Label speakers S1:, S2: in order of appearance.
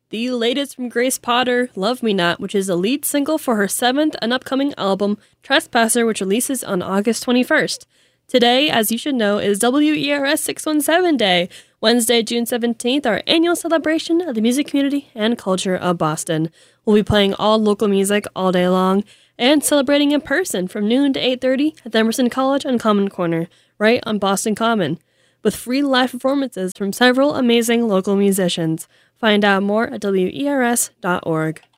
S1: the latest from Grace Potter, Love Me Not, which is the lead single for her 7th and upcoming album, Trespasser, which releases on August 21st. Today, as you should know, is WERS 617 Day, Wednesday, June 17th, our annual celebration of the music community and culture of Boston. We'll be playing all local music all day long and celebrating in person from noon to 8:30 at the Emerson College on Common Corner, right on Boston Common, with free live performances from several amazing local musicians. Find out more at WERS.org.